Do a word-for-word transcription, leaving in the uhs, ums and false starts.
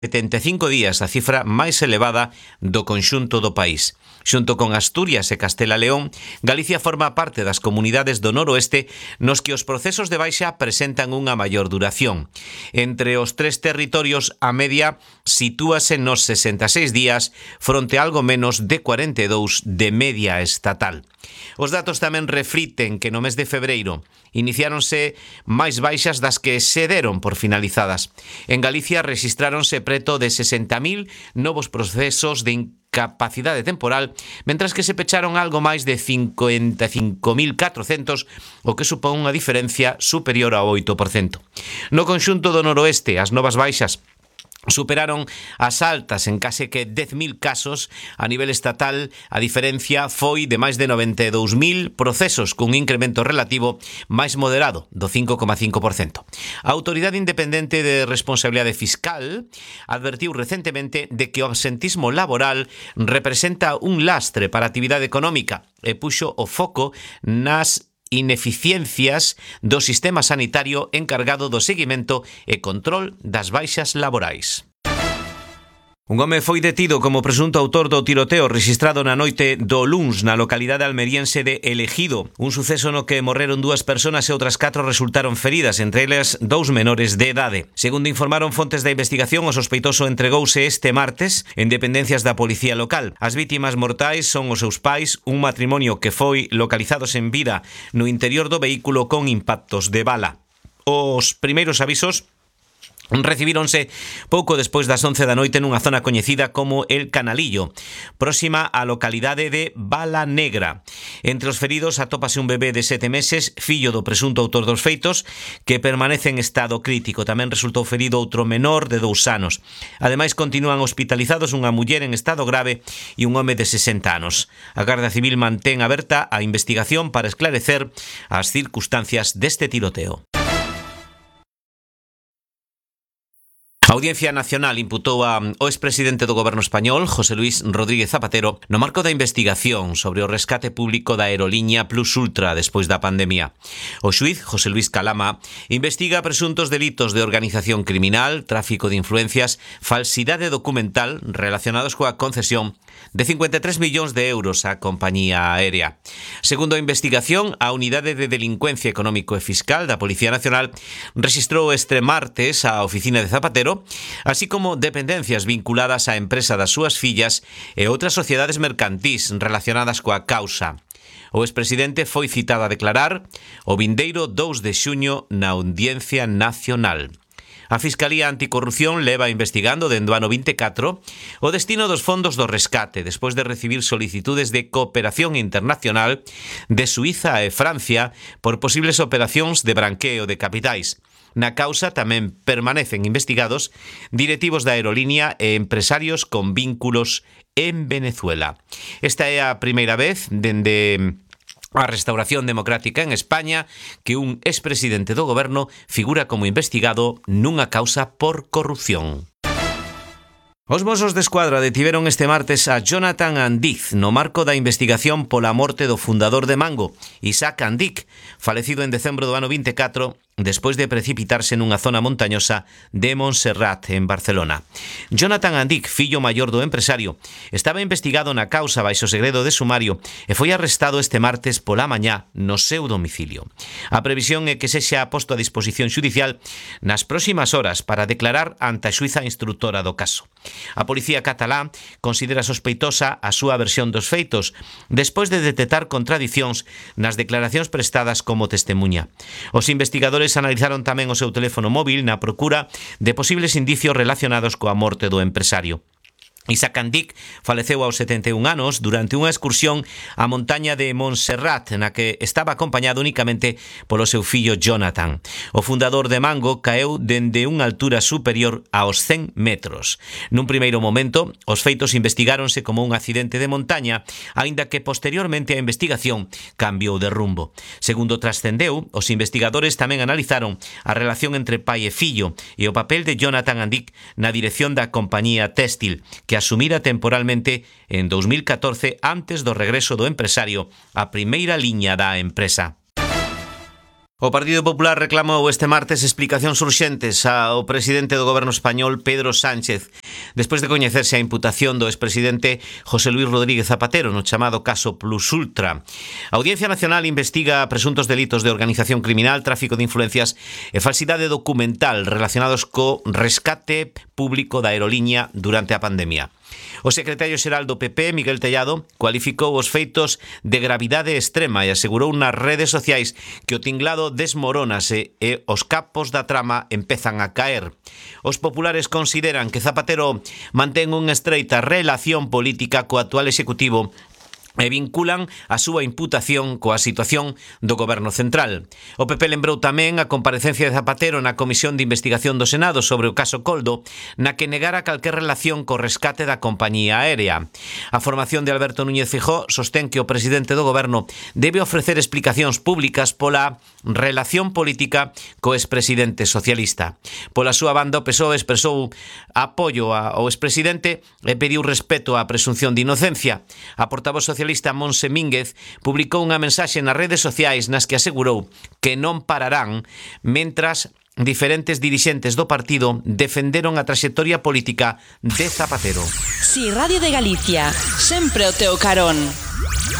setenta e cinco días, a cifra máis elevada do conxunto do país. Xunto con Asturias e Castela León, Galicia forma parte das comunidades do noroeste nos que os procesos de baixa presentan unha maior duración. Entre os tres territorios, a media sitúase nos sesenta e seis días fronte a algo menos de cuarenta e dous de media estatal. Os datos tamén refliten que no mes de febreiro iniciáronse máis baixas das que se deron por finalizadas. En Galicia rexistráronse preto de sesenta mil novos procesos de incapacidade temporal, mentras que se pecharon algo máis de cincuenta e cinco mil catrocentos, o que supón unha diferencia superior ao oito por cento. No conxunto do noroeste, as novas baixas superaron as altas en case que dez mil casos. A nivel estatal, a diferencia foi de máis de noventa e dous mil procesos, cun incremento relativo máis moderado do cinco coma cinco por cento. A Autoridade Independente de Responsabilidade Fiscal advertiu recentemente de que o absentismo laboral representa un lastre para a actividade económica e puxo o foco nas ineficiencias do sistema sanitario encargado do seguimento e control das baixas laborais. Un home foi detido como presunto autor do tiroteo rexistrado na noite do luns na localidade almeriense de El Ejido, un suceso no que morreron dúas persoas e outras catro resultaron feridas, entre elas dous menores de idade. Segundo informaron fontes da investigación, o sospeitoso entregouse este martes en dependencias da policía local. As vítimas mortais son os seus pais, un matrimonio que foi localizados en vida no interior do vehículo con impactos de bala. Os primeiros avisos recibíronse pouco despois das once da noite nunha zona coñecida como El Canalillo, próxima á localidade de Bala Negra. Entre os feridos atópase un bebé de sete meses, fillo do presunto autor dos feitos, que permanece en estado crítico. Tamén resultou ferido outro menor de dous anos. Ademais, continúan hospitalizados unha muller en estado grave e un home de sesenta anos. A Garda Civil mantén aberta a investigación para esclarecer as circunstancias deste tiroteo. A Audiencia Nacional imputou ao expresidente do Goberno español, José Luis Rodríguez Zapatero, no marco da investigación sobre o rescate público da aeroliña Plus Ultra despois da pandemia. O xuíz, José Luis Calama, investiga presuntos delitos de organización criminal, tráfico de influencias, falsidade documental relacionados coa concesión de cincuenta e tres millóns de euros á compañía aérea. Segundo a investigación, a Unidade de Delincuencia Económico e Fiscal da Policía Nacional rexistrou este martes a oficina de Zapatero, así como dependencias vinculadas á empresa das súas fillas e outras sociedades mercantís relacionadas coa causa. O expresidente foi citado a declarar o vindeiro dous de xuño na Audiencia Nacional. A Fiscalía Anticorrupción leva investigando dende o ano vinte e catro o destino dos fondos do rescate despois de recibir solicitudes de cooperación internacional de Suíza e Francia por posibles operacións de branqueo de capitais. Na causa tamén permanecen investigados directivos da aerolínea e empresarios con vínculos en Venezuela. Esta é a primeira vez dende a Restauración Democrática en España que un expresidente do goberno figura como investigado nunha causa por corrupción. Os Mossos de Escuadra detiveron este martes a Jonathan Andiz no marco da investigación pola morte do fundador de Mango, Isaac Andic, falecido en decembro do ano vinte e catro despois de precipitarse nunha zona montañosa de Montserrat, en Barcelona. Jonathan Andic, fillo maior do empresario, estaba investigado na causa baixo segredo de sumario e foi arrestado este martes pola mañá no seu domicilio. A previsión é que sexa posto a disposición xudicial nas próximas horas para declarar ante a xuíza instructora do caso. A policía catalá considera sospeitosa a súa versión dos feitos despois de detectar contradicións nas declaracións prestadas como testemunha. Os investigadores analizaron tamén o seu teléfono móvil na procura de posibles indicios relacionados coa morte do empresario. Isaac Andic faleceu aos setenta e un anos durante unha excursión á montaña de Montserrat, na que estaba acompañado únicamente polo seu fillo Jonathan. O fundador de Mango caeu dende unha altura superior aos cen metros. Nun primeiro momento, os feitos investigáronse como un accidente de montaña, aínda que posteriormente a investigación cambiou de rumbo. Segundo trascendeu, os investigadores tamén analizaron a relación entre pai e fillo e o papel de Jonathan Andic na dirección da compañía Tèxtil, que asumira temporalmente en dos mil catorce antes do regreso do empresario á primeira liña da empresa. O Partido Popular reclamou este martes explicacións urxentes ao presidente do goberno español, Pedro Sánchez, despois de coñecerse a imputación do expresidente José Luis Rodríguez Zapatero no chamado caso Plus Ultra. A Audiencia Nacional investiga presuntos delitos de organización criminal, tráfico de influencias e falsidade documental relacionados co rescate público da aeroliña durante a pandemia. O secretario xeral do P P, Miguel Tellado, cualificou os feitos de gravidade extrema e asegurou nas redes sociais que o tinglado desmorónase e os capos da trama empezan a caer. Os populares consideran que Zapatero mantén unha estreita relación política co actual executivo e vinculan a súa imputación coa situación do goberno central. O P P lembrou tamén a comparecencia de Zapatero na Comisión de Investigación do Senado sobre o caso Coldo, na que negara calquer relación co rescate da compañía aérea. A formación de Alberto Núñez Feijóo sostén que o presidente do goberno debe ofrecer explicacións públicas pola relación política co expresidente socialista. Pola súa banda, o P S O E expresou apoio ao expresidente e pediu respeto á presunción de inocencia. A portavoz socialista socialista Monse Mínguez publicou unha mensaxe nas redes sociais nas que asegurou que non pararán mentras diferentes dirixentes do partido defenderon a traxectoria política de Zapatero. Si, Radio de Galicia, sempre o teu carón.